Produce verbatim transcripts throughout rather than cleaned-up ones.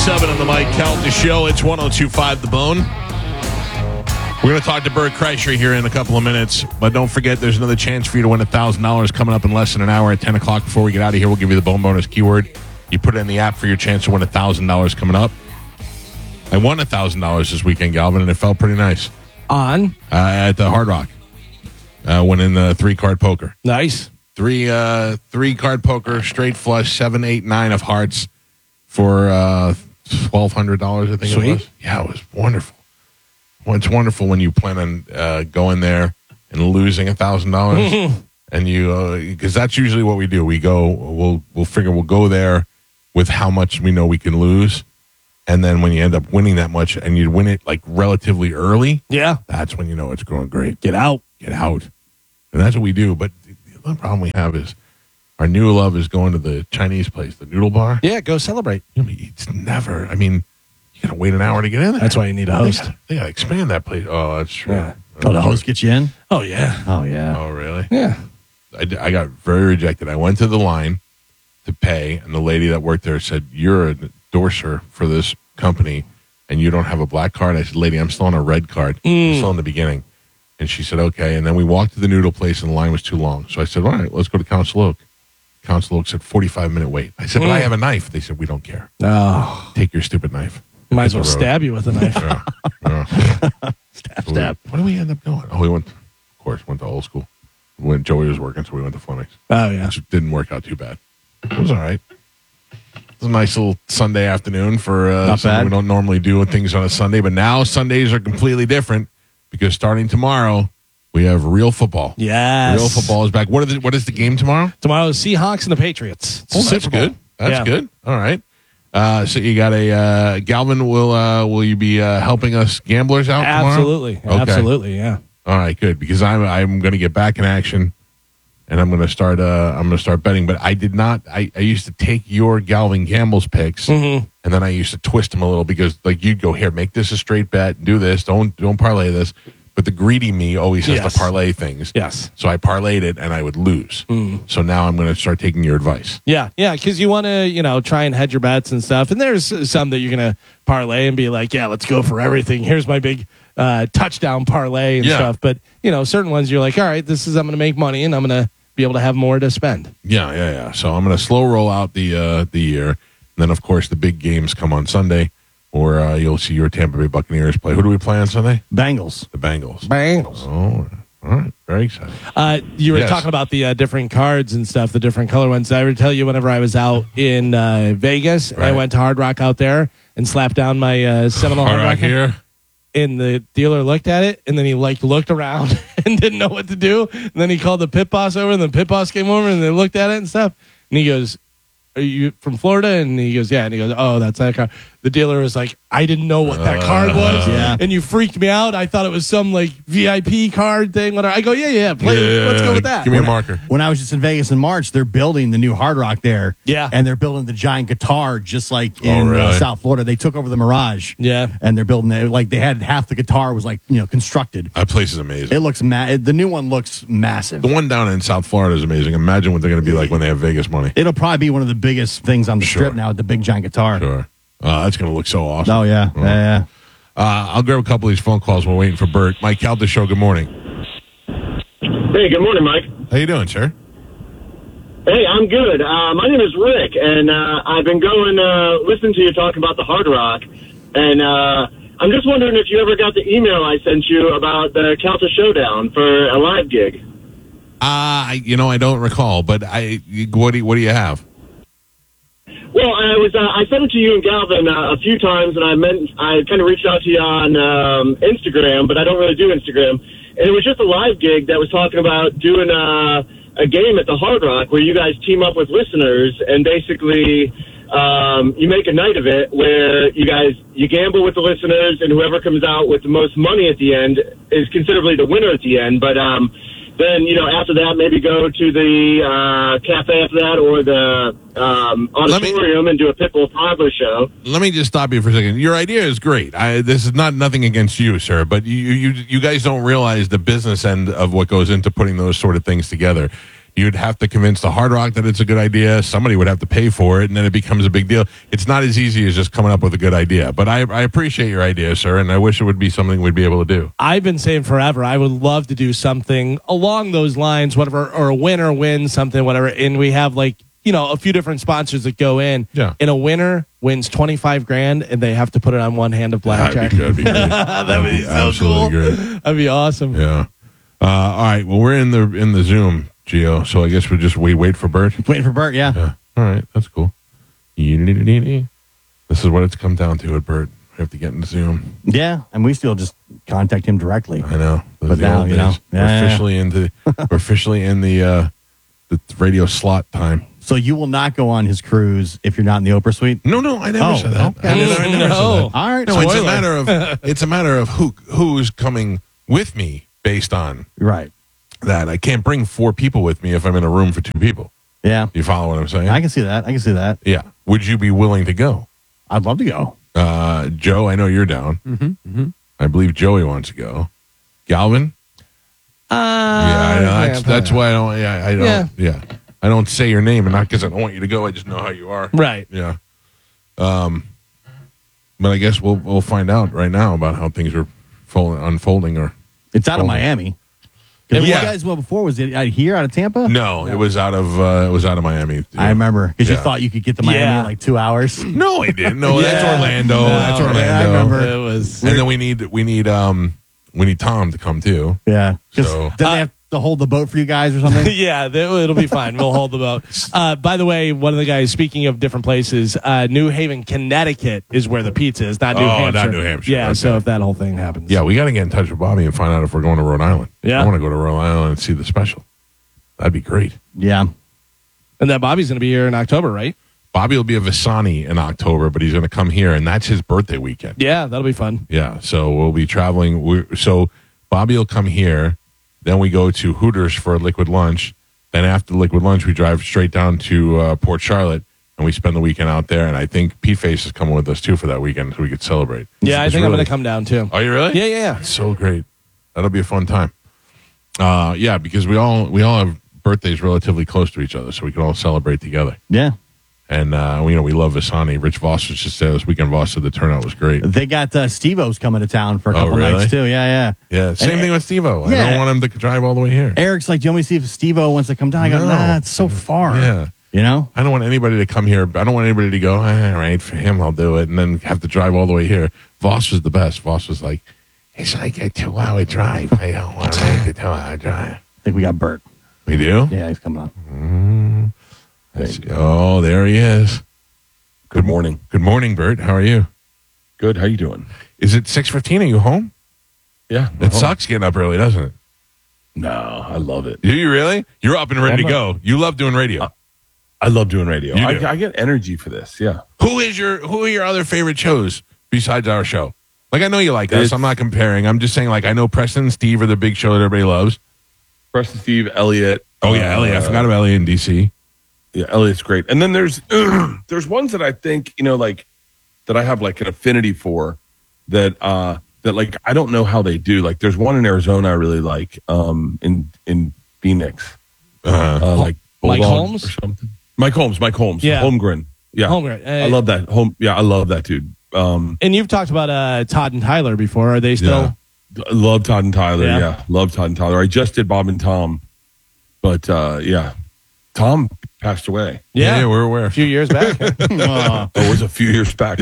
seven on the Mike Calta Show. It's one oh two point five The Bone. We're going to talk to Bert Kreischer here in a couple of minutes, but don't forget there's another chance for you to win one thousand dollars coming up in less than an hour at ten o'clock. Before we get out of here, we'll give you the Bone Bonus keyword. You put it in the app for your chance to win one thousand dollars coming up. I won one thousand dollars this weekend, Galvin, and it felt pretty nice. On? Uh, at the Hard Rock. Uh, winning the three-card poker. Nice. Three uh, three-card poker, straight flush, seven, eight, nine of hearts for uh, twelve hundred dollars, I think Sweet. it was. Yeah, it was wonderful. Well, it's wonderful when you plan on uh, going there and losing one thousand dollars. And you, because uh, that's usually what we do. We go, we'll we'll figure we'll go there with how much we know we can lose. And then when you end up winning that much and you win it like relatively early, Yeah. that's when you know it's going great. Get out. Get out. And that's what we do. But the other problem we have is our new love is going to the Chinese place, the Noodle Bar. Yeah, go celebrate. I mean, it's never, I mean, you got to wait an hour to get in there. That's why you need a host. They got to expand that place. Oh, that's true. Yeah. Oh, the host gets you in? Oh, yeah. Oh, yeah. Oh, really? Yeah. I, d- I got very rejected. I went to the line to pay, and the lady that worked there said, "You're an endorser for this company, and you don't have a black card." I said, "Lady, I'm still on a red card. I'm still in the beginning." And she said, "Okay." And then we walked to the noodle place, and the line was too long. So I said, "All right, let's go to Council Oak." Council Oak said, forty-five minute wait. I said, "But I have a knife." They said, "We don't care. Oh. Take your stupid knife." Might as well Hit the road. stab you with a knife. Yeah. Yeah. Stab, So we- stab. What did we end up doing? Oh, we went, of course, went to old school. When Joey was working, so we went to Fleming's. Oh, yeah. Which didn't work out too bad. It was all right. It was a nice little Sunday afternoon for uh, Not something bad. we don't normally do things on a Sunday. But now Sundays are completely different because starting tomorrow, we have real football. Yes. Real football is back. What, are the, what is the game tomorrow? Tomorrow is Seahawks and the Patriots. It's Oh, a that's Super Bowl. good. That's Yeah. good. All right. Uh, so you got a uh, Galvin. Will uh, will you be uh, helping us gamblers out tomorrow? Absolutely. Okay. Absolutely, yeah. All right, good, because I'm I'm going to get back in action, and I'm going to start uh I'm going to start betting. But I did not. I, I used to take your Galvin Campbell's picks, Mm-hmm. and then I used to twist them a little because like you'd go here, make this a straight bet, do this, don't don't parlay this. But the greedy me always has Yes. to parlay things. Yes. So I parlayed it, and I would lose. Mm. So now I'm going to start taking your advice. Yeah, yeah, because you want to, you know, try and hedge your bets and stuff. And there's some that you're going to parlay and be like, yeah, let's go for everything. Here's my big uh, touchdown parlay and Yeah. stuff. But, you know, certain ones you're like, all right, this is, I'm going to make money and I'm going to be able to have more to spend. Yeah, yeah, yeah. So I'm going to slow roll out the uh, the year. And then, of course, the big games come on Sunday, or uh, you'll see your Tampa Bay Buccaneers play. Who do we play on Sunday? Bengals. The Bengals. Bengals. Oh, all right. Very excited. Uh, you were Yes. talking about the uh, different cards and stuff, the different color ones. I would tell you whenever I was out in uh, Vegas, Right. I went to Hard Rock out there and slapped down my uh, Seminole All Hard right, Rock here. And the dealer looked at it, and then he like looked around and didn't know what to do. And then he called the pit boss over, and the pit boss came over, and they looked at it and stuff. And he goes, "Are you from Florida?" And he goes, "Yeah." And he goes, "Oh, that's that car." The dealer was like, "I didn't know what that card was, Yeah. and you freaked me out. I thought it was some like V I P card thing." Whatever. I go, "Yeah, yeah, play. Yeah, Let's go with that." Give me a marker. When I was just in Vegas in March, they're building the new Hard Rock there. Yeah. And they're building the giant guitar just like Oh, in really? uh, South Florida. They took over the Mirage. Yeah. And they're building it. Like they had half the guitar was like, you know, constructed. That place is amazing. It looks ma- The new one looks massive. The one down in South Florida is amazing. Imagine what they're going to be like when they have Vegas money. It'll probably be one of the biggest things on the Sure. strip now with the big giant guitar. Sure. Uh, that's going to look so awesome. Oh, yeah. Oh. Yeah, yeah. Uh, I'll grab a couple of these phone calls. We're waiting for Bert. Mike Calta Show, good morning. Hey, good morning, Mike. How you doing, sir? Hey, I'm good. Uh, my name is Rick, and uh, I've been going uh, listening to you talk about the Hard Rock, and uh, I'm just wondering if you ever got the email I sent you about the Calta Showdown for a live gig. Uh, I, you know, I don't recall, but I. What do you, what do you have? Well, I was uh, I sent it to you and Galvin uh, a few times, and I meant I kind of reached out to you on um, Instagram, but I don't really do Instagram. And it was just a live gig that was talking about doing uh, a game at the Hard Rock where you guys team up with listeners and basically um, you make a night of it where you guys you gamble with the listeners, and whoever comes out with the most money at the end is considerably the winner at the end. But um, then, you know, after that, maybe go to the uh, cafe after that or the um, auditorium me, and do a Pitbull Toddler show. Let me just stop you for a second. Your idea is great. I, this is not nothing against you, sir, but you, you you guys don't realize the business end of what goes into putting those sort of things together. You'd have to convince the Hard Rock that it's a good idea. Somebody would have to pay for it, and then it becomes a big deal. It's not as easy as just coming up with a good idea. But I, I appreciate your idea, sir, and I wish it would be something we'd be able to do. I've been saying forever, I would love to do something along those lines, whatever, or a winner wins something, whatever. And we have like, you know, a few different sponsors that go in. Yeah. And a winner wins twenty-five grand, and they have to put it on one hand of blackjack. That'd be, that'd be great. That'd be so absolutely cool. great. That'd be awesome. Yeah. Uh, all right. Well, we're in the in the Zoom, Gio. So I guess we'll just wait wait for Bert. Waiting for Bert, yeah. Yeah. All right. That's cool. This is what it's come down to at Bert. We have to get in the Zoom. Yeah, and we still just contact him directly. I know. Those But are the now, old you know. days. Yeah, we're yeah, officially into we're officially in the uh, the radio slot time. So you will not go on his cruise if you're not in the Oprah suite? No, no, I never Oh, said that. okay. I never, I never No. said that. All right. No, it's a Spoiler. matter of it's a matter of who who's coming with me based on Right. that. I can't bring four people with me if I'm in a room for two people. Yeah. You follow what I'm saying? I can see that. I can see that. yeah. Would you be willing to go? I'd love to go. Uh, Joe, I know you're down. Mm-hmm. Mm-hmm. I believe Joey wants to go. Galvin? Uh, yeah, I know. That's, that's why I don't. Yeah, I don't. Yeah. Yeah. I don't say your name, and not because I don't want you to go. I just know how you are. Right. Yeah. Um. But I guess we'll we'll find out right now about how things are fold, unfolding. Or It's out of Oh. Miami. 'Cause Yeah. you guys went before, was it out here, out of Tampa? no, it was out of uh, it was out of Miami. I remember. Because Yeah. you thought you could get to Miami Yeah. in like two hours. No, I didn't. No, that's Yeah. Orlando. No, that's yeah, Orlando. I remember. It was. And then we need we need um we need Tom to come too. Yeah. Because So- then they have to hold the boat for you guys or something? Yeah, that- it'll be fine. We'll hold the boat. Uh, by the way, one of the guys, speaking of different places, uh, New Haven, Connecticut is where the pizza is, not New Oh, Hampshire. not New Hampshire. Yeah, Okay. so if that whole thing happens. Yeah, we got to get in touch with Bobby and find out if we're going to Rhode Island. Yeah. I want to go to Rhode Island and see the special. That'd be great. Yeah. And then Bobby's going to be here in October, right? Bobby will be a Visani in October, but he's going to come here, and that's his birthday weekend. Yeah, that'll be fun. Yeah, so we'll be traveling. we so Bobby will come here. Then we go to Hooters for a liquid lunch. Then after the liquid lunch, we drive straight down to uh, Port Charlotte, and we spend the weekend out there. And I think Pete Face is coming with us, too, for that weekend, so we could celebrate. Yeah, I It's think I'm really- going to come down too. Are you really? Yeah, yeah, yeah. So great. That'll be a fun time. Uh, yeah, because we all we all have birthdays relatively close to each other, so we can all celebrate together. Yeah. And uh, you know, we love Visani. Rich Voss was just there this weekend. Voss said the turnout was great. They got uh, Steve-O's coming to town for a Oh, couple really? nights, too. Yeah, yeah. Yeah, same And- thing with Steve-O. I Yeah. don't want him to drive all the way here. Eric's like, do you want me to see if Steve-O wants to come down? I go, No. nah, it's so far. Yeah. You know? I don't want anybody to come here. I don't want anybody to go, all right, for him, I'll do it, and then have to drive all the way here. Voss was the best. Voss was like, it's like a two-hour drive. I don't want to make a two-hour drive. I think we got Bert. We do? Yeah, he's coming on. Let's- oh, there he is. Good morning. Good morning, Bert. How are you? Good. How you doing? Is it six fifteen? Are you home? Yeah. It sucks getting up early, doesn't it? No, I love it. Do you really? You're up and ready I'm to go. You love doing radio. I love doing radio. You I, do. I get energy for this. Yeah. Who is your Who are your other favorite shows besides our show? Like, I know you like us. It's- I'm not comparing. I'm just saying, like, I know Preston and Steve are the big show that everybody loves. Preston, Steve, Elliot. Oh yeah, uh, Elliot. I forgot about Elliot in D C. Yeah, Elliot's great. And then there's there's ones that I think, you know, like that I have like an affinity for that uh that like I don't know how they do. Like there's one in Arizona I really like, um in in Phoenix. Uh, Uh like Mike Bulldogs Holmes? or something. Mike Holmes, Mike Holmes. Yeah. Holmgren. Yeah. Holmgren. Uh, I love that. Home yeah, I love that dude. Um And you've talked about uh, Todd and Tyler before. Are they still? Yeah. I love Todd and Tyler. Yeah. Yeah. Love Todd and Tyler. I just did Bob and Tom. But uh yeah. Tom passed away. yeah, yeah, we're aware. A few years back. Uh, Oh, it was a few years back.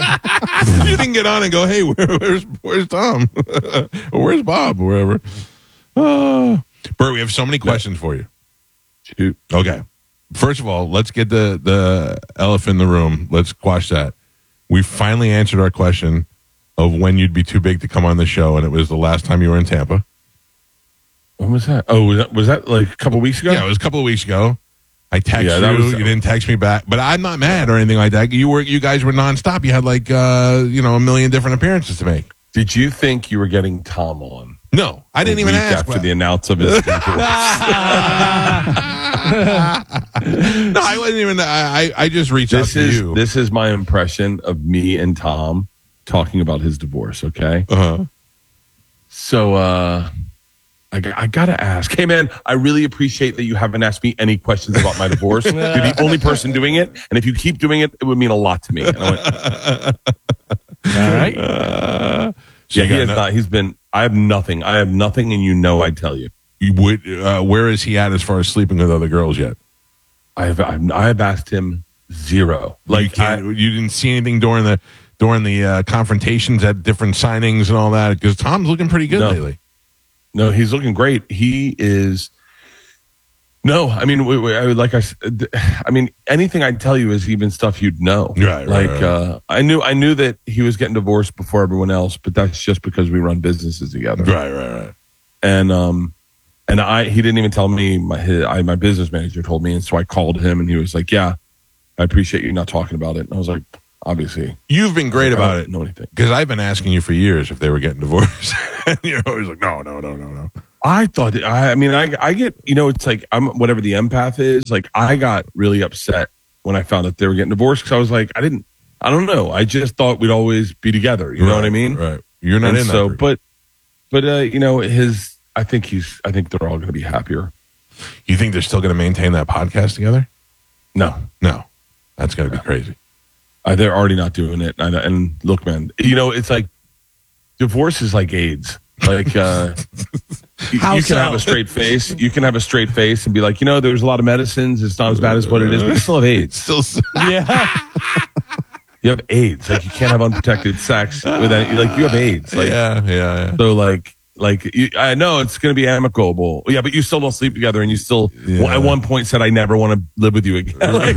Huh? You didn't get on and go, hey, where, where's where's Tom? Or where's Bob? Or wherever. Uh, Bert, we have so many questions for you. Shoot. Okay. First of all, let's get the, the elephant in the room. Let's quash that. We finally answered our question of when you'd be too big to come on the show, and it was the last time you were in Tampa. When was that? Oh, was that, was that like a couple weeks ago? Yeah, it was a couple of weeks ago. I texted Yeah, that you. was- you didn't text me back, but I'm not mad or anything like that. You were, you guys were nonstop. You had like, uh, you know, a million different appearances to make. Did you think you were getting Tom on? No, I didn't a even week ask. after the announce of his divorce? No, I wasn't even. I, I, I just reached This out to is you. this is my impression of me and Tom talking about his divorce. Okay, uh-huh. so uh, I, I gotta ask. Hey, man, I really appreciate that you haven't asked me any questions about my divorce. You're the only person doing it, and if you keep doing it, it would mean a lot to me. And I went, all right. Uh, so yeah, he got has no- not. He's been. I have nothing. I have nothing, and you know, I'd tell you. You would, uh, where is he at as far as sleeping with other girls yet? I have. I've, I have asked him zero. Like Like you, I, can't- you didn't see anything during the during the uh, confrontations at different signings and all that, because Tom's looking pretty good No. lately. no, he's looking great. He is. No, I mean, we, we, I would like I. said, I mean, anything I'd tell you is even stuff you'd know. Right, right, like right. Uh, I knew, I knew that he was getting divorced before everyone else, but that's just because we run businesses together. Right, right, right. And um, and I, he didn't even tell me. My his, I, my business manager told me, and so I called him, and he was like, "Yeah, I appreciate you not talking about it." And I was like, "Obviously, You've been great I about don't it. know anything." Because I've been asking you for years if they were getting divorced. And you're always like, no, no, no, no, no. I thought, that- I, I mean, I, I get, you know, it's like I'm whatever the empath is. Like, I got really upset when I found out they were getting divorced because I was like, I didn't, I don't know. I just thought we'd always be together. You know what I mean? Right. You're not And in so, that. but, but, uh, you know, his, I think he's, I think they're all going to be happier. You think they're still going to maintain that podcast together? No, No. That's going to be crazy. uh, they're already not doing it. And, and look, man, you know, it's like divorce is like AIDS. Like, uh, you, How you can so? have a straight face. You can have a straight face and be like, you know, there's a lot of medicines. It's not as bad as what it is, but you still have AIDS. Still, Yeah. You have AIDS. Like, you can't have unprotected sex with any, like, you have AIDS. Like, yeah, yeah, yeah. so like, like you, I know it's going to be amicable. Yeah, but you still don't sleep together, and you still Yeah. at one point said, "I never want to live with you again." Like,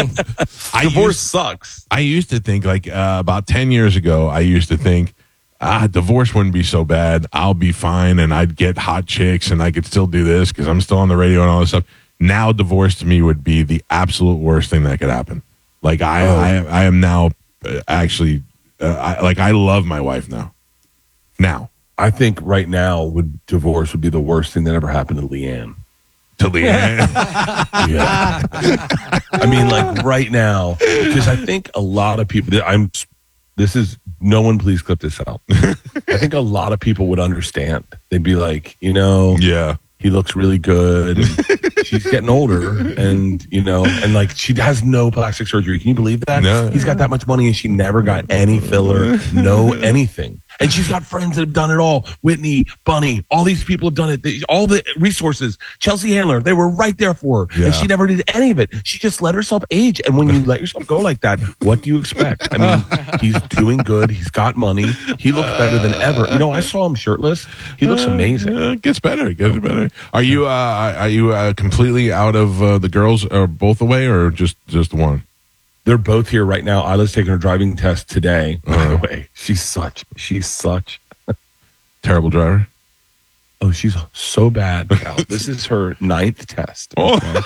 I divorce used, sucks. I used to think, like, uh, about ten years ago, I used to think, ah, divorce wouldn't be so bad. I'll be fine, and I'd get hot chicks, and I could still do this because I'm still on the radio and all this stuff. Now, divorce to me would be the absolute worst thing that could happen. Like, I, Oh. I, I am now uh, actually, uh, I, like, I love my wife now. Now. I think right now, would divorce would be the worst thing that ever happened to Leanne. To Leanne. Yeah. I mean, like right now, because I think a lot of people. I'm. This is no one. Please clip this out. I think a lot of people would understand. They'd be like, you know, Yeah. he looks really good. And she's getting older, and you know, and like she has no plastic surgery. Can you believe that? No. He's got that much money, and she never got any filler, no anything. And she's got friends that have done it all. Whitney, Bunny, all these people have done it. They, all the resources. Chelsea Handler, they were right there for her, Yeah. and she never did any of it. She just let herself age. And when you let yourself go like that, what do you expect? I mean, he's doing good. He's got money. He looks better than ever. You know, I saw him shirtless. He looks amazing. Uh, it gets better. It gets better. Are you uh, are you uh, completely out of uh, the girls, or both away, or just just one? They're both here right now. Isla's taking her driving test today. By Uh-huh. the way, she's such, she's such. Terrible driver. Oh, she's so bad. Cal. This is her ninth test. okay?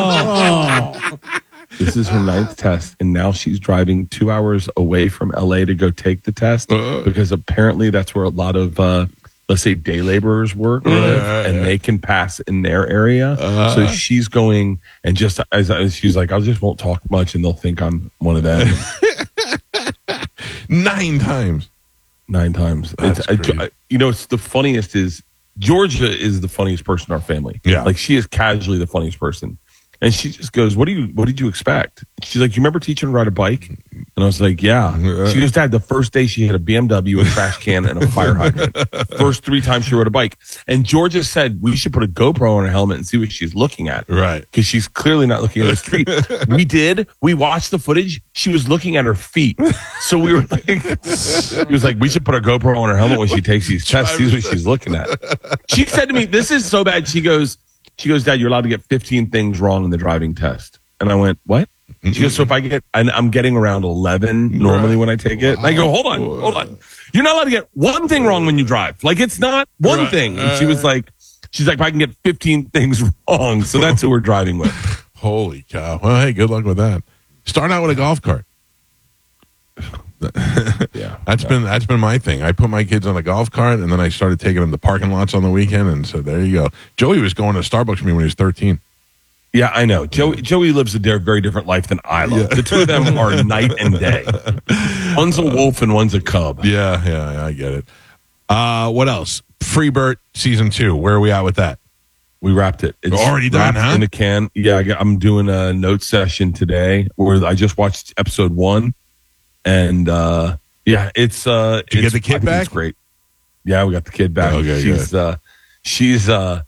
This is her ninth test, and now she's driving two hours away from L A to go take the test Uh. because apparently that's where a lot of, uh, let's say, day laborers work, or live, Yeah, and yeah. they can pass in their area. Uh. So she's going, and just as, as she's like, I just won't talk much, and they'll think I'm one of them. Nine times. Nine times. That's It's, I- crazy. I- you know, it's the funniest is Georgia is the funniest person in our family. Yeah. Like she is casually the funniest person. And she just goes, What do you what did you expect? She's like, You remember teaching her to ride a bike? And I was like, Yeah. She goes, Dad, the first day she hit a B M W, a trash can, and a fire hydrant. First three times she rode a bike. And Georgia said we should put a GoPro on her helmet and see what she's looking at. Right. Because she's clearly not looking at the street. We did. We watched the footage. She was looking at her feet. So we were like, he was like, we should put a GoPro on her helmet when she takes these tests, see what she's looking at. She said to me, this is so bad. She goes, she goes, Dad, you're allowed to get fifteen things wrong in the driving test. And I went, what? She goes, so if I get, and I'm getting around eleven normally when I take it. And I go, hold on, hold on. You're not allowed to get one thing wrong when you drive. Like it's not one Right. thing. And she was like, she's like, I can get fifteen things wrong. So that's who we're driving with. Holy cow. Well, hey, good luck with that. Start out with a golf cart. Yeah. That's been that's been my thing. I put my kids on a golf cart, and then I started taking them to parking lots on the weekend, and so there you go. Joey was going to Starbucks with me when he was thirteen. Yeah, I know. Joey, Joey lives a de- very different life than I love. The two of them are night and day. One's a wolf and one's a cub. Yeah, yeah, I get it. Uh, what else? Freebird season two. Where are we at with that? We wrapped it. It's already done, wrapped huh? In a can. Yeah, I got, I'm doing a note session today where I just watched episode one, and uh, yeah, it's. Uh, Did you it's, get the kid I think back? It's great. Yeah, we got the kid back. Okay, she's uh, she's uh,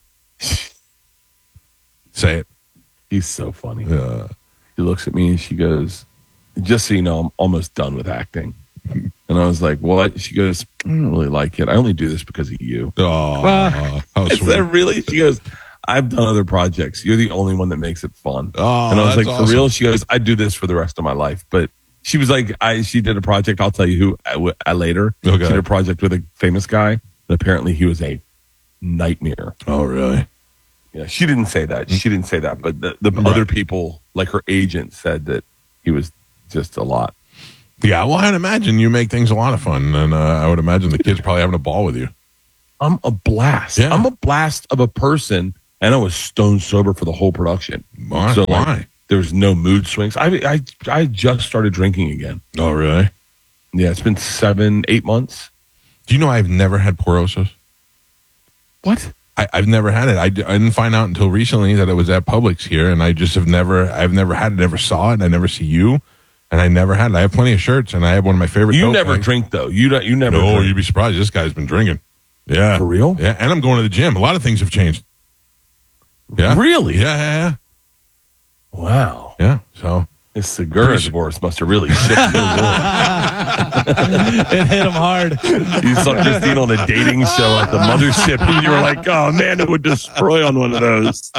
Say it. he's so funny. Uh, She looks at me and she goes, "Just so you know, I'm almost done with acting." And I was like, "What?" She goes, "I don't really like it. I only do this because of you." oh, how I sweet. said, "Really?" She goes, "I've done other projects. You're the only one that makes it fun." Oh, and I was that's like, awesome. "For real?" She goes, "I do this for the rest of my life." But she was like, "I." She did a project. I'll tell you who I, w- I later. Okay. She did a project with a famous guy, and apparently he was a nightmare. Oh, really? Yeah, she didn't say that. She didn't say that, but the, the Right. other people, like her agent, said that he was just a lot. Yeah, well, I'd imagine you make things a lot of fun, and uh, I would imagine the kids probably having a ball with you. I'm a blast. Yeah. I'm a blast of a person, and I was stone sober for the whole production. Why? So like, Why? there was no mood swings. I I I just started drinking again. Oh, really? Yeah, it's been seven, eight months. Do you know I've never had porosis? What? I, I've never had it. I, d- I didn't find out until recently that it was at Publix here, and I just have never. I've never had it. Never saw it. I never see you, and I never had it. I have plenty of shirts, and I have one of my favorite. You tote never bags. drink though. You don't. You never. No, drink. you'd be surprised. This guy's been drinking. Yeah, For real? Yeah, and I'm going to the gym. A lot of things have changed. Yeah, Really? Yeah, yeah, Wow. yeah. yeah. So This Segura divorce must have really shifted your world. It hit him hard. You saw Christine on a dating show at the mothership, and you were like, "Oh man, it would destroy on one of those."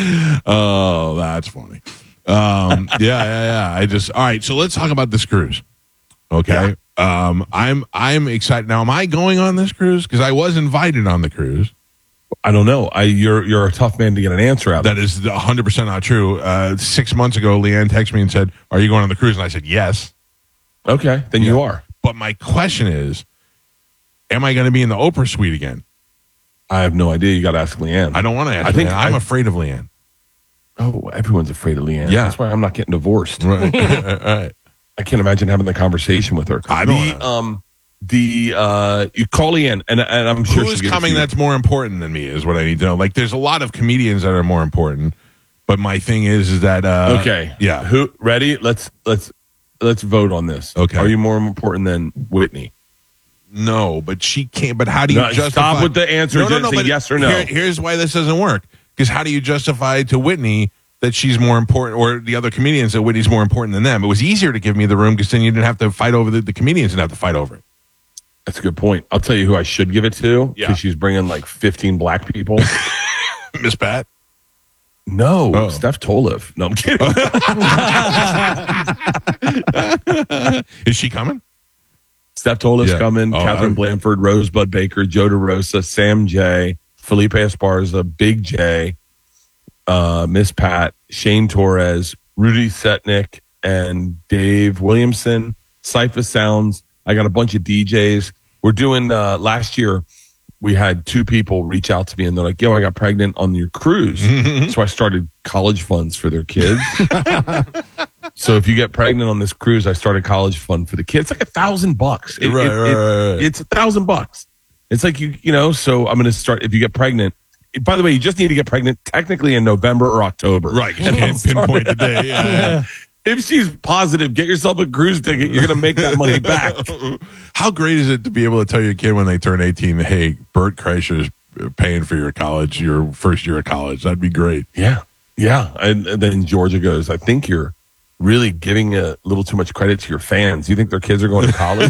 oh, that's funny. Um, yeah, yeah, yeah. I just all right. So let's talk about this cruise. Okay. Um, I'm I'm excited now. Am I going on this cruise? Because I was invited on the cruise. I don't know. I you're you're a tough man to get an answer out of. That is one hundred percent not true. Uh, six months ago, Leanne texted me and said, "Are you going on the cruise?" And I said, "Yes." Okay, then you are. But my question is, am I going to be in the Oprah suite again? I have no idea. You got to ask Leanne. I don't want to ask. I think Leanne. I'm I- afraid of Leanne. Oh, everyone's afraid of Leanne. Yeah. That's why I'm not getting divorced. Right. All right. I can't imagine having the conversation with her. I don't The, know. um, the uh, you call Leanne, and, and I'm sure Who is she'll give it coming to you. that's more important than me is what I need to know. Like, there's a lot of comedians that are more important, but my thing is, is that uh, Okay. yeah. Who ready? Let's let's let's vote on this. Okay. Are you more important than Whitney? No, but she can't. But how do you No, justify? stop with the answer. No, no, Just no. say but yes or no. here- here's why this doesn't work. Because how do you justify to Whitney that she's more important, or the other comedians that Whitney's more important than them? It was easier to give me the room because then you didn't have to fight over the, the comedians didn't have to fight over it. That's a good point. I'll tell you who I should give it to because Yeah. she's bringing like fifteen black people. Miss Pat. No, Oh. Steph Tolev. No, I'm kidding. Is she coming? Steph Tolev's Yeah. coming. Oh, Catherine I- Blanford, Rosebud Baker, Joe DeRosa, Sam J, Felipe Esparza, Big J, uh, Miss Pat, Shane Torres, Rudy Setnick, and Dave Williamson. Cypher Sounds. I got a bunch of D Js. We're doing uh, last year. We had two people reach out to me and they're like, "Yo, I got pregnant on your cruise." So I started college funds for their kids. So if you get pregnant on this cruise, I started college fund for the kids. It's like a thousand bucks. It- Right, it- right, it- right, right. It's a thousand bucks. It's like you, you know. So I'm going to start. If you get pregnant, by the way, you just need to get pregnant technically in November or October. Right. You And can't I'll start pinpoint the it. day. Yeah, yeah. If she's positive, get yourself a cruise ticket. You're going to make that money back. How great is it to be able to tell your kid when they turn eighteen, hey, Bert Kreischer is paying for your college, your first year of college? That'd be great. Yeah, yeah. And, and then Georgia goes, "I think you're really giving a little too much credit to your fans. You think their kids are going to college?"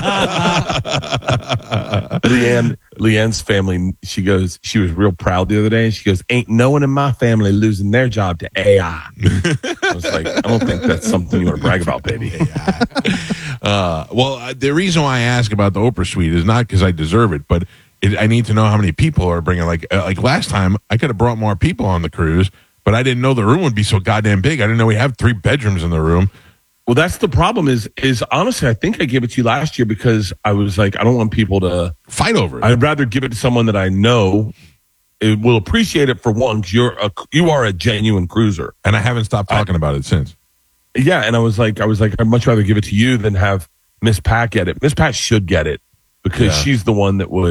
Leanne, Leanne's family, she goes, she was real proud the other day. And she goes, "Ain't no one in my family losing their job to A I." I was like, I don't think that's something you want to brag about, baby. Uh, well, uh, the reason why I ask about the Oprah suite is not because I deserve it, but it, I need to know how many people are bringing. Like, uh, like last time, I could have brought more people on the cruise, but I didn't know the room would be so goddamn big. I didn't know we have three bedrooms in the room. Well, that's the problem is, is honestly, I think I gave it to you last year because I was like, I don't want people to Fight over it. I'd rather give it to someone that I know it will appreciate it for one, because you're a, you are a genuine cruiser. and I haven't stopped talking about it since. Yeah, and I was like, I was like, I'd much rather give it to you than have Miss Pat get it. Miss Pat should get it because Yeah. she's the one that would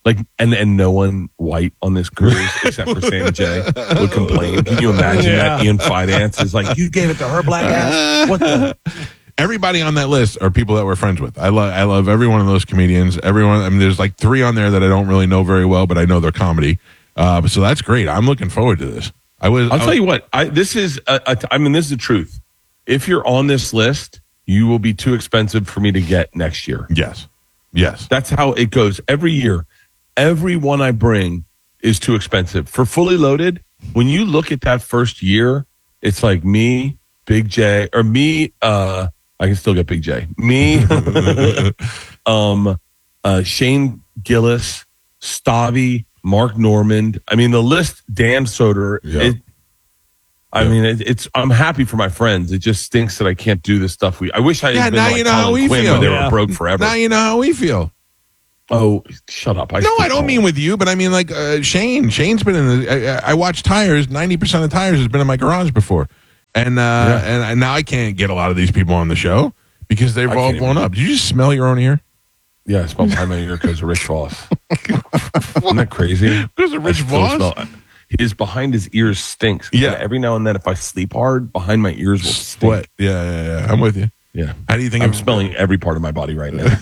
Like, and and no one white on this cruise except for Sam J would complain. Can you imagine Yeah. that? Ian Finance is like, you gave it to her, black ass. What the? Everybody on that list are people that we're friends with. I love I love every one of those comedians. Everyone. I mean, there's like three on there that I don't really know very well, but I know their comedy. Uh, so that's great. I'm looking forward to this. I was. I'll I tell you what. I this is. A, a, I mean, this is the truth. If you're on this list, you will be too expensive for me to get next year. Yes. Yes. That's how it goes every year. Every one I bring is too expensive. For Fully Loaded, when you look at that first year, it's like me, Big J, or me, uh, I can still get Big J. Me, um, uh, Shane Gillis, Stavi, Mark Normand. I mean, the list, Dan Soder. Yeah. It, I Yeah. mean, it, it's. I'm happy for my friends. It just stinks that I can't do this stuff. We. I wish I had Yeah, been now like you know how Colin we Quinn feel. when they Yeah. were broke forever. Now you know how we feel. Oh, shut up! I No, speak I don't Colin. mean with you, but I mean like uh, Shane. Shane's been in the. I, I watch tires. Ninety percent of tires has been in my garage before, and uh, Yeah. and, and now I can't get a lot of these people on the show because they've I all can't blown even- up. Did you just smell your own ear? Yeah, I smell behind my ear because of Rich Voss. Isn't that crazy? Because of Rich I still Voss? smell- His behind his ears stinks. Yeah. And every now and then, if I sleep hard, behind my ears will stink. What? Yeah, yeah, yeah. I'm with you. Yeah. How do you think I'm of- smelling every part of my body right now.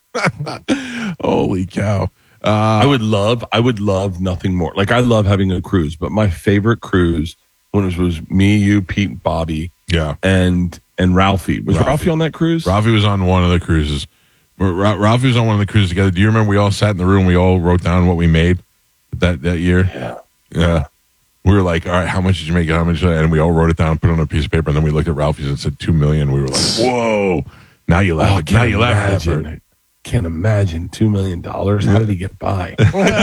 Holy cow! I would love, I would love nothing more. Like, I love having a cruise, but my favorite cruise when it was me, you, Pete, Bobby, Yeah, and and Ralphie. Was Ralphie. Ralphie, on that cruise? Ralphie was on one of the cruises. Ra- Ralphie was on one of the cruises together. Do you remember we all sat in the room? We all wrote down what we made that that year. Yeah. Yeah. We were like, all right, how much did you make? How much? And we all wrote it down, put it on a piece of paper, and then we looked at Ralphie's and it said two million. We were like, whoa! Now you laugh. Oh, now can't you laugh at that, imagine. Bert. Can't imagine two million dollars. How did he get by?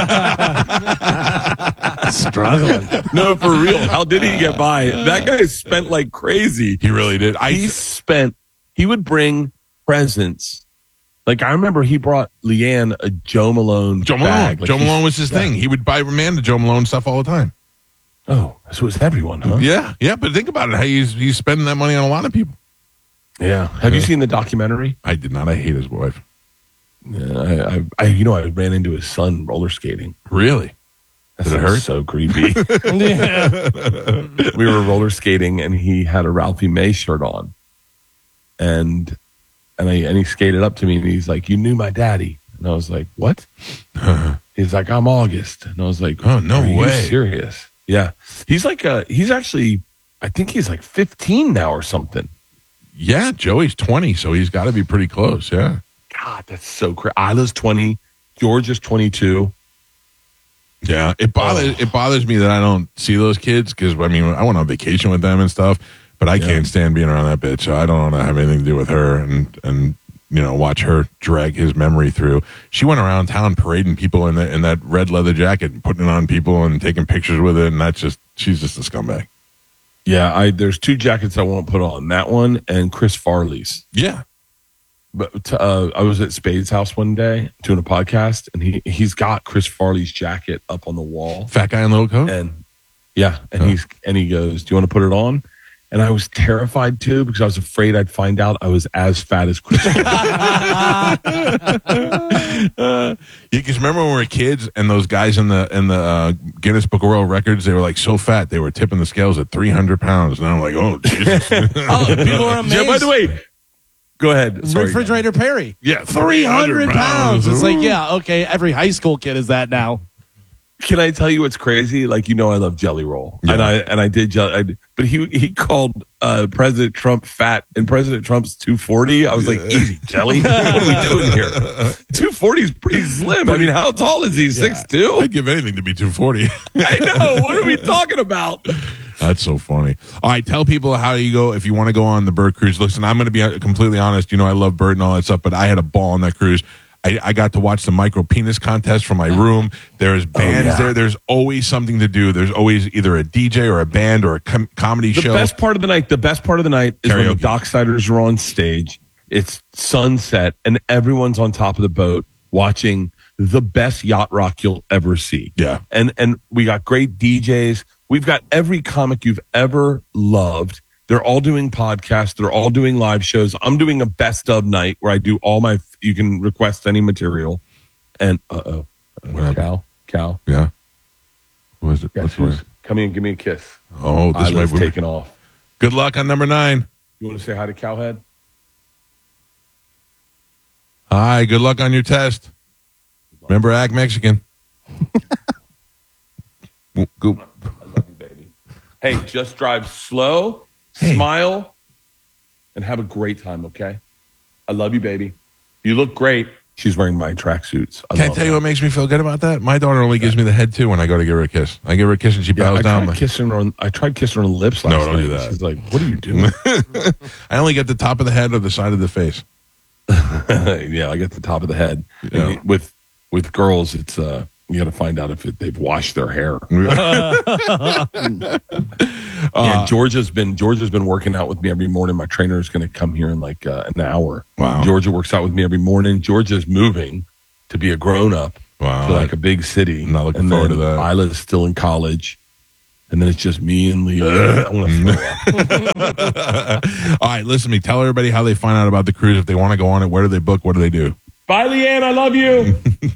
Struggling. No, for real. How did he get by? That guy spent like crazy. He really did. I He spent. He would bring presents. Like, I remember he brought Leanne a Joe Malone Joe Malone. bag. Like, Joe he- Malone was his thing. He would buy Amanda Joe Malone stuff all the time. Oh, so it was everyone, huh? Yeah, yeah. But think about it. How he's he's spending that money on a lot of people. Yeah. Have you seen the documentary? I did not. I hate his wife. Yeah. I, I, I you know, I ran into his son roller skating. Really? That Did it sounds hurt? So creepy. Yeah. We were roller skating, and he had a Ralphie May shirt on, and and I and he skated up to me, and he's like, "You knew my daddy," and I was like, "What?" He's like, "I'm August," and I was like, Oh, no "Are you way." serious?" Yeah, he's like, uh, he's actually, I think he's like fifteen now or something. Yeah, Joey's twenty, so he's got to be pretty close. Yeah. God, that's so crazy. Isla's twenty, George is twenty-two. Yeah, it bothers Oh. it bothers me that I don't see those kids because I mean I went on vacation with them and stuff, but I Yeah. can't stand being around that bitch. So I don't want to have anything to do with her and and you know watch her drag his memory through. She went around town parading people in that in that red leather jacket and putting it on people and taking pictures with it, and that's just she's just a scumbag. Yeah, I there's two jackets I won't put on. That one and Chris Farley's. Yeah, But uh, I was at Spade's house one day doing a podcast, and he he's got Chris Farley's jacket up on the wall, fat guy in little coat. and yeah, and Huh. he's and he goes, "Do you want to put it on?" And I was terrified too because I was afraid I'd find out I was as fat as Chris. Yeah, because remember when we were kids and those guys in the in the uh, Guinness Book of World Records, they were like so fat they were tipping the scales at three hundred pounds, and I'm like, oh, Jesus. Oh, people are amazed. Yeah, by the way, go ahead. Sorry. Refrigerator Perry. yeah, three hundred pounds. It's like, yeah, okay, every high school kid is that now. Can I tell you what's crazy? Like, you know, I love Jelly Roll, Yeah. and I and I did, jelly, I did but he he called uh, President Trump fat, and President Trump's two forty. I was like, easy, Jelly. What are we doing here? two forty is pretty slim. I mean, how tall is he? Six two? I'd give anything to be two forty. I know. What are we talking about? That's so funny. All right, tell people how you go if you want to go on the Bird cruise. Listen, I'm going to be completely honest. You know, I love Bird and all that stuff, but I had a ball on that cruise. I, I got to watch the micro penis contest from my room. There's bands yeah. there. There's always something to do. There's always either a D J or a band or a com- comedy The show. best part of the night, the best part of the night is when the Karaoke. Docksiders are on stage. It's sunset, and everyone's on top of the boat watching the best yacht rock you'll ever see. Yeah. And and we got great D Js. We've got every comic you've ever loved. They're all doing podcasts. They're all doing live shows. I'm doing a best of night where I do all my, you can request any material. And uh-oh, What happened? Cal, Cal, Yeah. What was it? guess What's the who's way? come here and give me a kiss. Oh, this Eyelids way. taken off. Good luck on number nine. You want to say hi to Cowhead? Hi. Good luck on your test. Remember, act Mexican. Go. I love you, baby. Hey, just drive slow, Hey. smile, and have a great time, okay? I love you, baby. You look great. She's wearing my tracksuits. I Can I love tell you that. what makes me feel good about that? My daughter only gives me the head too when I go to give her a kiss. I give her a kiss and she Yeah, bows I down. tried kissing her on. I tried kissing her on the lips last No, night. don't do that. She's like, "What are you doing?" I only get the top of the head or the side of the face. Yeah, I get the top of the head. Yeah. And with with girls, it's uh, you got to find out if it, they've washed their hair. Uh, yeah, Georgia's been Georgia's been working out with me every morning. My trainer is going to come here in like uh, an hour. Wow. Georgia works out with me every morning. Georgia's moving to be a grown up Wow. to like a big city. I'm not looking and forward then to that. Isla's still in college, and then it's just me and Leah. I want to throw up. All right, listen to me. Tell everybody how they find out about the cruise. If they want to go on it, where do they book? What do they do? Bye, Leanne. I love you.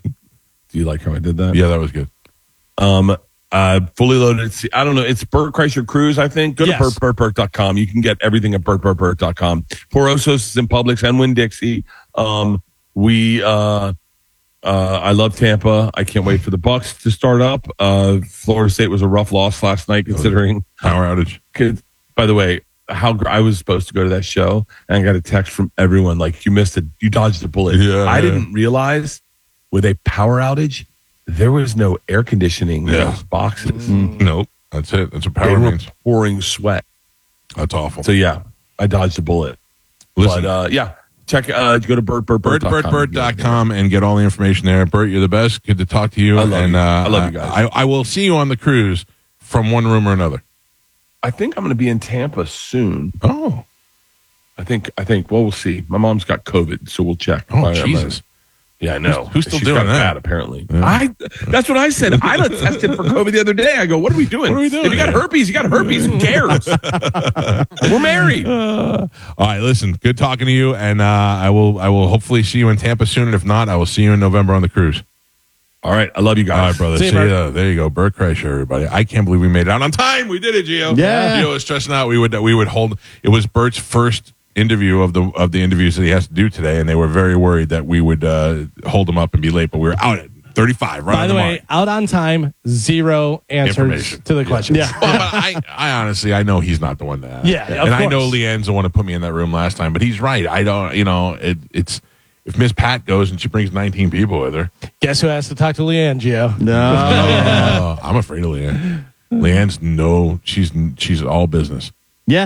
Do you like how I did that? Yeah, that was good. Um, uh, fully loaded. It's, I don't know. It's Burt Kreischer Cruise, I think. Go to Yes. burt burt burt dot com. You can get everything at burt burt burt dot com. Porosos is in Publix and Winn-Dixie. Um, we, uh, uh, I love Tampa. I can't wait for the Bucks to start up. Uh, Florida State was a rough loss last night, considering. Power outage. Cause, by the way, how gr- I was supposed to go to that show, and I got a text from everyone like, "You missed it. You dodged a bullet." Yeah, I yeah. didn't realize with a power outage, there was no air conditioning in Yeah. those boxes. Nope. That's it. That's what They power were means. pouring sweat. That's awful. So yeah, I dodged a bullet. Listen. But uh, yeah, check. Uh, go to burt burt Burt, Burt, Burt dot com and get all the information there. Burt, you're the best. Good to talk to you. I love and you. Uh, I love you guys. I, I will see you on the cruise from one room or another. I think I'm going to be in Tampa soon. Oh. I think. I think. Well, we'll see. My mom's got COVID, so we'll check. Oh, I- I'm Jesus. Yeah, I know. Who's- who's still She's doing got that? bad, apparently. Yeah. I. That's what I said. I got tested for COVID the other day. I go, what are we doing? What are we doing If you got here?" herpes, you got herpes. Who cares? We're married. All right, listen. Good talking to you, and uh, I will. I will hopefully see you in Tampa soon. And if not, I will see you in November on the cruise. All right. I love you All guys. right, brother. See See, you, you. Bert. There you go, Burt Kreischer, everybody. I can't believe we made it out on time. We did it, Gio. Yeah. Gio was stressing out. We would. We would hold. It was Bert's first interview of the of the interviews that he has to do today, and they were very worried that we would uh, hold him up and be late. But we were out at thirty-five. Right By on the the way, mark. out on time, zero answers Information. to the questions. Yeah. Well, but I, I honestly, I know he's not the one to ask. Yeah, of and I know course. Leanne's the one to put me in that room last time. But he's right. I don't. You know, it, it's if Miss Pat goes and she brings nineteen people with her. Guess who has to talk to Leanne, Gio? No. Uh, I'm afraid of Leanne. Leanne's no. She's she's all business. Yeah.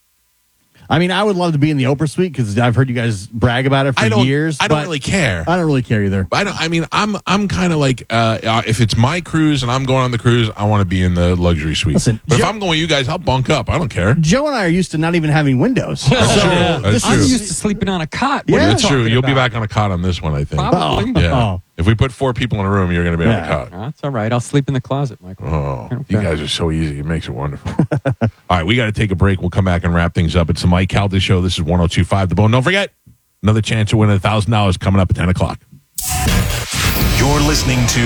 I mean, I would love to be in the Oprah suite because I've heard you guys brag about it for I don't. years. I don't but really care. I don't really care either. I don't. I mean, I'm I'm kind of like uh, uh, if it's my cruise and I'm going on the cruise, I want to be in the luxury suite. Listen, but if Joe- I'm going with you guys, I'll bunk up. I don't care. Joe and I are used to not even having windows. So That's this true. I'm is used to sleeping on a cot. What Yeah. are you That's true. talking You'll be about? back on a cot on this one, I think. Probably. Yeah. Oh. If we put four people in a room, you're going to be on Yeah. a cot. That's all right. I'll sleep in the closet, Michael. Oh, I don't you care. guys are so easy. It makes it wonderful. All right, we got to take a break. We'll come back and wrap things up. It's the Mike Calta Show. This is one oh two point five The Bone. Don't forget, another chance to win one thousand dollars coming up at ten o'clock. You're listening to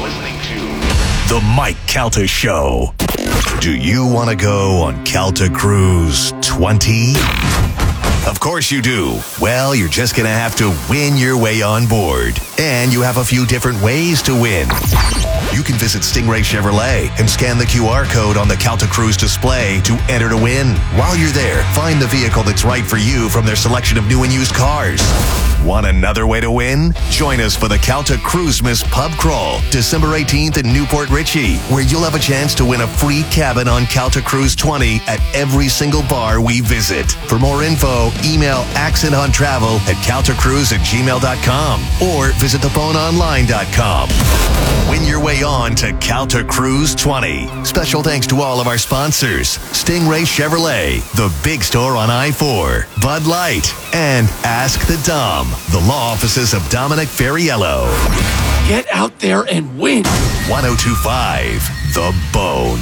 The Mike Calta Show. Do you want to go on Calta Cruise twenty? Of course you do. Well, you're just going to have to win your way on board. And you have a few different ways to win. You can visit Stingray Chevrolet and scan the Q R code on the Calta Cruise display to enter to win. While you're there, find the vehicle that's right for you from their selection of new and used cars. Want another way to win? Join us for the Calta Cruisemas Pub Crawl, December eighteenth in Newport Richey, where you'll have a chance to win a free cabin on Calta Cruise twenty at every single bar we visit. For more info, email accent on travel at caltacruise at gmail dot com or visit the bone online dot com. Win your way on to Calta Cruise twenty. Special thanks to all of our sponsors: Stingray Chevrolet, the big store on I four, Bud Light, and Ask the Dom, the law offices of Dominic Ferriello. Get out there and win. one oh two point five The Bone.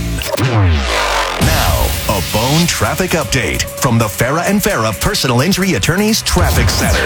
Now, a Bone traffic update from the Farah and Farah Personal Injury Attorneys Traffic Center.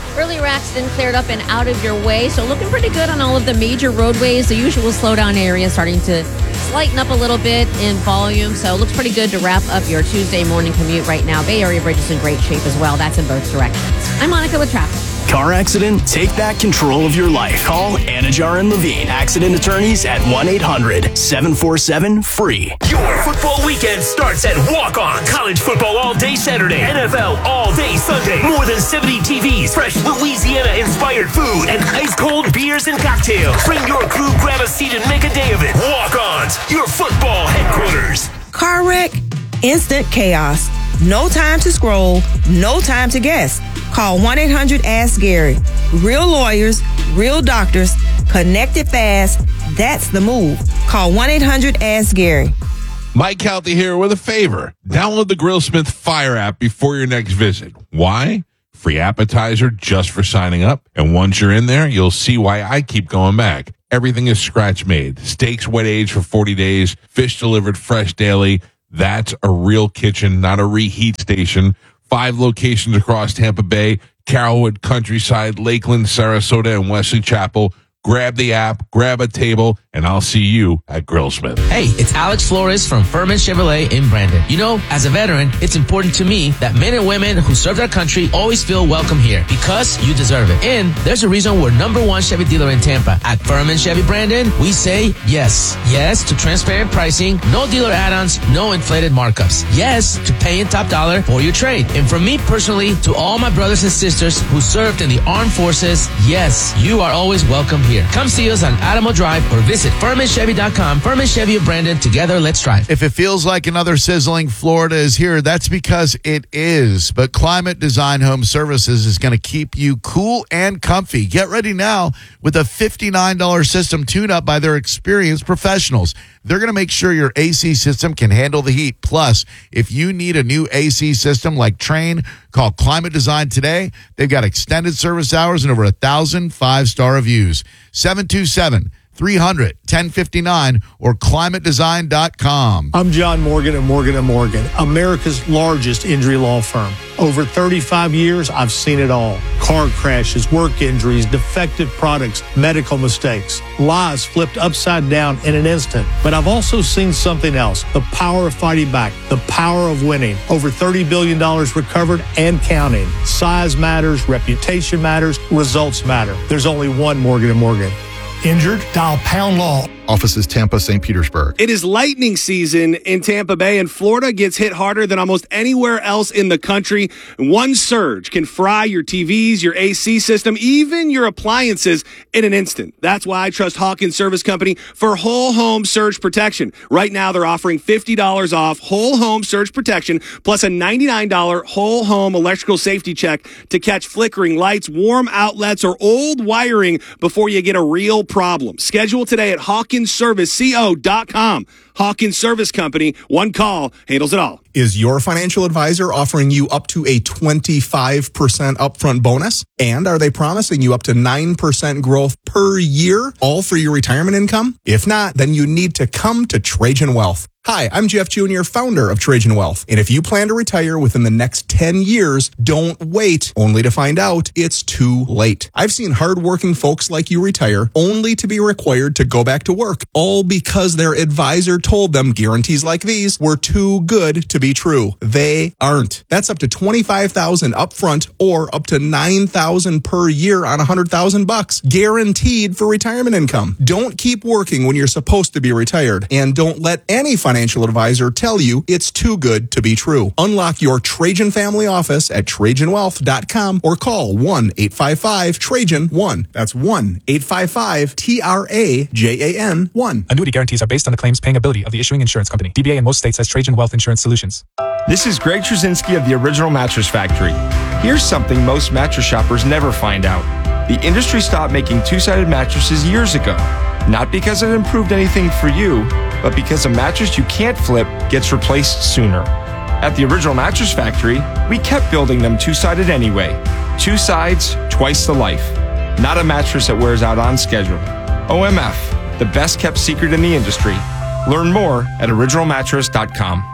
Earlier accident cleared up and out of your way, so looking pretty good on all of the major roadways. The usual slowdown area starting to lighten up a little bit in volume, so it looks pretty good to wrap up your Tuesday morning commute right now. Bay Area Bridge is in great shape as well. That's in both directions. I'm Monica with traffic. Car accident? Take back control of your life. Call Anajar and Levine, accident attorneys at one eight hundred seven four seven free. Your football weekend starts at Walk On. College football all day Saturday. N F L all day Sunday. More than seventy T Vs, fresh Louisiana-inspired food, and ice-cold beers and cocktails. Bring your crew, grab a seat, and make a day of it. Walk-Ons, your football headquarters. Car wreck? Instant chaos. No time to scroll. No time to guess. Call one eight hundred ask Gary. Real lawyers, real doctors, connected fast. That's the move. Call one eight hundred ask Gary. Mike Calta here with a favor. Download the Grillsmith Fire app before your next visit. Why? Free appetizer just for signing up. And once you're in there, you'll see why I keep going back. Everything is scratch made. Steaks wet aged for forty days. Fish delivered fresh daily. That's a real kitchen, not a reheat station. Five locations across Tampa Bay, Carrollwood, Countryside, Lakeland, Sarasota, and Wesley Chapel. Grab the app, grab a table, and I'll see you at Grillsmith. Hey, it's Alex Flores from Furman Chevrolet in Brandon. You know, as a veteran, it's important to me that men and women who serve their country always feel welcome here because you deserve it. And there's a reason we're number one Chevy dealer in Tampa. At Furman Chevy Brandon, we say yes. Yes to transparent pricing, no dealer add-ons, no inflated markups. Yes to paying top dollar for your trade. And from me personally to all my brothers and sisters who served in the armed forces, yes, you are always welcome here. Come see us on Adamo Drive or visit Furman Chevy dot com. Furman Chevy of Brandon. Together, let's drive. If it feels like another sizzling Florida is here, that's because it is. But Climate Design Home Services is going to keep you cool and comfy. Get ready now with a fifty-nine dollars system tune-up by their experienced professionals. They're going to make sure your A C system can handle the heat. Plus, if you need a new A C system like Trane, call Climate Design today. They've got extended service hours and over a thousand five-star reviews. seven two seven, three hundred, ten fifty-nine or climate design dot com. I'm John Morgan at Morgan and Morgan, America's largest injury law firm. Over thirty-five years, I've seen it all. Car crashes, work injuries, defective products, medical mistakes, lives flipped upside down in an instant. But I've also seen something else, the power of fighting back, the power of winning. Over thirty billion dollars recovered and counting. Size matters, reputation matters, results matter. There's only one Morgan and Morgan. Injured? Dial pound law. Offices Tampa, Saint Petersburg. It is lightning season in Tampa Bay, and Florida gets hit harder than almost anywhere else in the country. One surge can fry your T Vs, your A C system, even your appliances in an instant. That's why I trust Hawkins Service Company for whole home surge protection. Right now, they're offering fifty dollars off whole home surge protection plus a ninety-nine dollars whole home electrical safety check to catch flickering lights, warm outlets, or old wiring before you get a real problem. Schedule today at Hawkins Service Co dot com. Hawkins Service Company. One call handles it all. Is your financial advisor offering you up to a twenty-five percent upfront bonus? And are they promising you up to nine percent growth per year, all for your retirement income? If not, then you need to come to Trajan Wealth. Hi, I'm Jeff Junior, founder of Trajan Wealth. And if you plan to retire within the next ten years, don't wait only to find out it's too late. I've seen hardworking folks like you retire only to be required to go back to work, all because their advisor told them guarantees like these were too good to be true. They aren't. That's up to twenty-five thousand dollars upfront or up to nine thousand dollars per year on one hundred thousand bucks, guaranteed for retirement income. Don't keep working when you're supposed to be retired, and don't let any financial advisor tell you it's too good to be true. Unlock your Trajan family office at Trajan Wealth dot com or call one eight five five Trajan one. That's one eight five five T R A J A N one. Annuity guarantees are based on the claims paying ability of the issuing insurance company. D B A in most states has Trajan Wealth Insurance Solutions. This is Greg Trzynski of the Original Mattress Factory. Here's something most mattress shoppers never find out. The industry stopped making two-sided mattresses years ago. Not because it improved anything for you, but because a mattress you can't flip gets replaced sooner. At the Original Mattress Factory, we kept building them two-sided anyway. Two sides, twice the life. Not a mattress that wears out on schedule. O M F, the best kept secret in the industry. Learn more at original mattress dot com.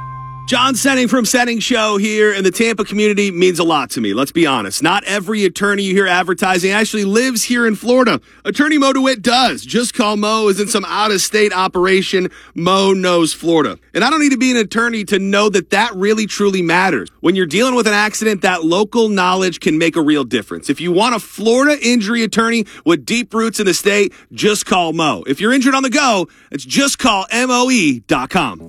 John Senning from Senning Show here, and the Tampa community means a lot to me. Let's be honest. Not every attorney you hear advertising actually lives here in Florida. Attorney Mo DeWitt does. Just call Mo is in some out-of-state operation. Mo knows Florida. And I don't need to be an attorney to know that that really, truly matters. When you're dealing with an accident, that local knowledge can make a real difference. If you want a Florida injury attorney with deep roots in the state, just call Mo. If you're injured on the go, it's just call M O E dot com.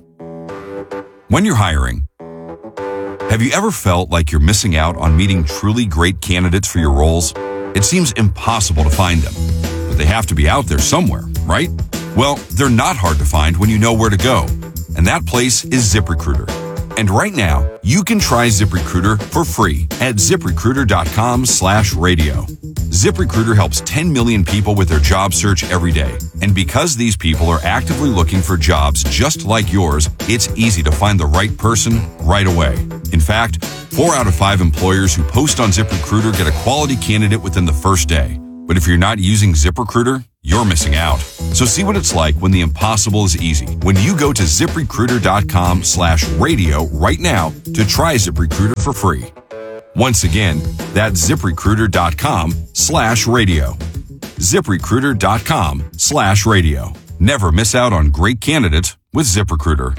When you're hiring, have you ever felt like you're missing out on meeting truly great candidates for your roles? It seems impossible to find them, but they have to be out there somewhere, right? Well, they're not hard to find when you know where to go, and that place is ZipRecruiter. And right now, you can try ZipRecruiter for free at ZipRecruiter.com slash radio. ZipRecruiter helps ten million people with their job search every day. And because these people are actively looking for jobs just like yours, it's easy to find the right person right away. In fact, four out of five employers who post on ZipRecruiter get a quality candidate within the first day. But if you're not using ZipRecruiter, you're missing out. So see what it's like when the impossible is easy. When you go to ZipRecruiter.com slash radio right now to try ZipRecruiter for free. Once again, that's ZipRecruiter.com slash radio. ZipRecruiter.com slash radio. Never miss out on great candidates with ZipRecruiter.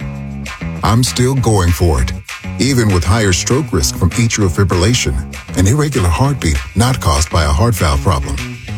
I'm still going for it, even with higher stroke risk from atrial fibrillation, an irregular heartbeat not caused by a heart valve problem.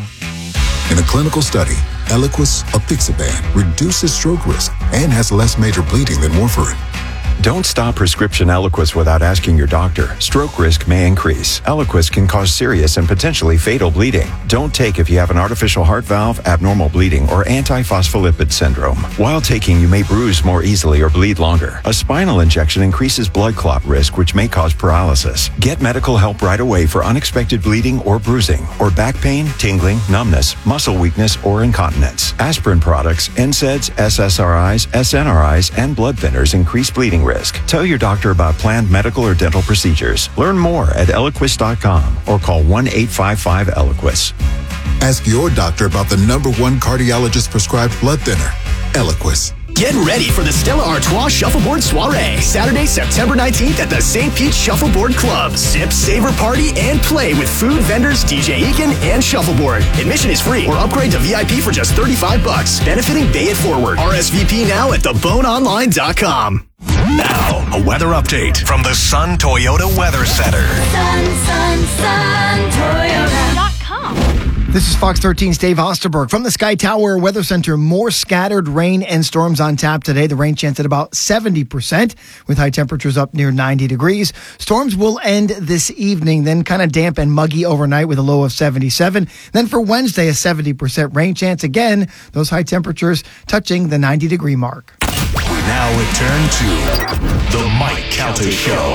In a clinical study, Eliquis apixaban reduces stroke risk and has less major bleeding than warfarin. Don't stop prescription Eliquis without asking your doctor. Stroke risk may increase. Eliquis can cause serious and potentially fatal bleeding. Don't take if you have an artificial heart valve, abnormal bleeding, or antiphospholipid syndrome. While taking, you may bruise more easily or bleed longer. A spinal injection increases blood clot risk, which may cause paralysis. Get medical help right away for unexpected bleeding or bruising, or back pain, tingling, numbness, muscle weakness, or incontinence. Aspirin products, N SAIDs, S S R Is, S N R Is, and blood thinners increase bleeding risk. Tell your doctor about planned medical or dental procedures. Learn more at Eliquis dot com or call one eight five five Eliquis. Ask your doctor about the number one cardiologist prescribed blood thinner, Eliquis. Get ready for the Stella Artois Shuffleboard Soiree, Saturday, September nineteenth at the Saint Pete Shuffleboard Club. Sip, savor, party, and play with food vendors, D J Eakin, and Shuffleboard. Admission is free or upgrade to V I P for just thirty-five bucks, benefiting Bay It Forward. R S V P now at the bone online dot com. Now, a weather update from the Sun Toyota Weather Center. Sun, sun, sun, Toyota dot com. This is Fox thirteen's Dave Osterberg from the Sky Tower Weather Center. More scattered rain and storms on tap today. The rain chance at about seventy percent with high temperatures up near ninety degrees. Storms will end this evening, then kind of damp and muggy overnight with a low of seventy-seven. Then for Wednesday, a seventy percent rain chance. Again, those high temperatures touching the ninety degree mark. We now return to the Mike Calta Show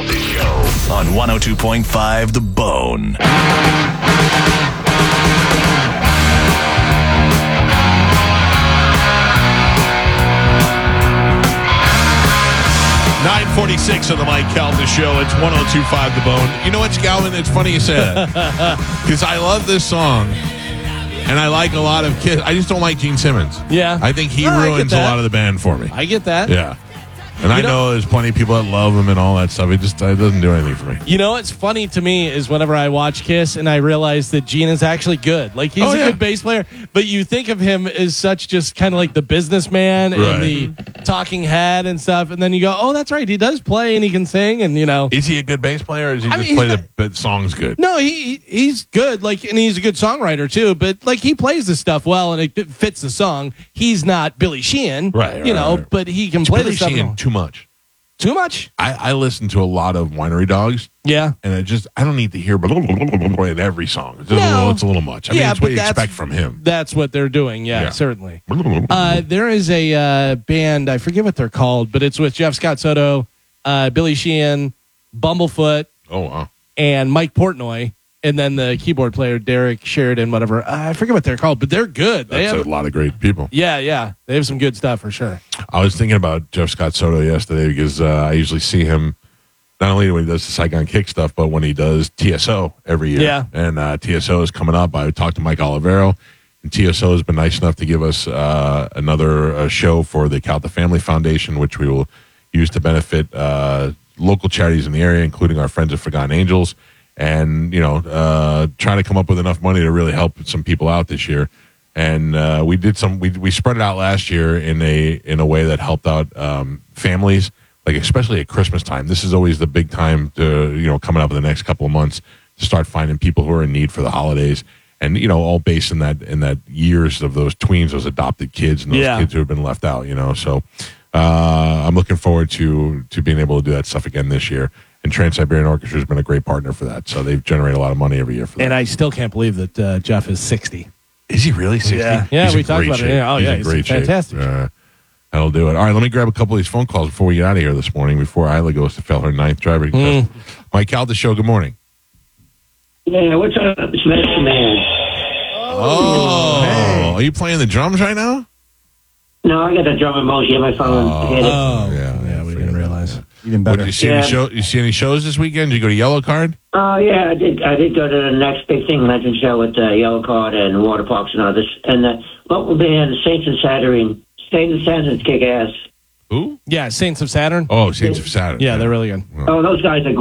on one oh two point five The Bone. nine forty-six on the Mike Calta Show. It's one oh two point five The Bone. You know what, Galvin? It's funny you say that. Because I love this song. And I like a lot of kids. I just don't like Gene Simmons. Yeah. I think he Oh, I get ruins a that. lot of the band for me. I get that. Yeah. And I You know, know- there's plenty of people that love him and all that stuff. It just it doesn't do anything for me. You know what's funny to me is whenever I watch Kiss and I realize that Gene is actually good. Like, he's Oh, a yeah. good bass player, but you think of him as such just kind of like the businessman Right. and the talking head and stuff. And then you go, oh, that's right. He does play and he can sing and, you know. Is he a good bass player or does he I just mean, play he's the, the songs good? No, he he's good. Like, and he's a good songwriter too. But like, he plays the stuff well and it fits the song. He's not Billy Sheehan, Right, right, You know, right. but he can It's play Billy the stuff. Sheehan too much. Too much? I, I listen to a lot of Winery Dogs. Yeah. And it just, I don't need to hear in every song. It's a, No. little, it's a little much. I mean, Yeah, it's what but you that's- expect from him. That's what they're doing. Yeah, Yeah. certainly. Uh, there is a uh, band, I forget what they're called, but it's with Jeff Scott Soto, uh, Billy Sheehan, Bumblefoot, Oh, wow. and Mike Portnoy, and then the keyboard player, Derek Sheridan, whatever. Uh, I forget what they're called, but they're good. They That's have, a lot of great people. yeah, yeah. They have some good stuff for sure. I was thinking about Jeff Scott Soto yesterday because uh, I usually see him not only when he does the Saigon Kick stuff, but when he does T S O every year. Yeah. And uh, T S O is coming up. I talked to Mike Olivero, and T S O has been nice enough to give us uh, another uh, show for the Calta Family Foundation, which we will used to benefit uh, local charities in the area, including our friends at Forgotten Angels, and you know, uh, trying to come up with enough money to really help some people out this year. And uh, we did some. We we spread it out last year in a in a way that helped out um, families, like especially at Christmas time. This is always the big time to you know coming up in the next couple of months to start finding people who are in need for the holidays, and you know all based in that in that years of those tweens, those adopted kids, and those Yeah. kids who have been left out. You know, so uh, I'm looking forward to to being able to do that stuff again this year. And Trans-Siberian Orchestra has been a great partner for that, so they've generated a lot of money every year for that. And I still can't believe that uh, Jeff is sixty. Is he really sixty? Yeah, yeah. He's in We talked great about shape. it. Yeah. Oh, He's yeah. in He's great shape. fantastic. Uh, that'll do it. All right, let me grab a couple of these phone calls before we get out of here this morning. Before Isla goes to fill her ninth driver test. Mike Calda Show. Good morning. Yeah, what's up, Smith Man? Oh, are you playing the drums right now? No, I got the drum emoji on my phone. Oh, Hit it. yeah, yeah. We didn't realize. Even What, better. did you see Yeah. any show? You see any shows this weekend? Did you go to Yellow Card? Oh yeah, I did. I did go to the next big thing, Legend Show with uh, Yellow Card and Water Parks and others. And the local band, Saints of Saturn. Saints of Saturn's kick ass. Who? Yeah, Saints of Saturn. Oh, Saints of Saturn. Yeah, they're really good. Oh, those guys are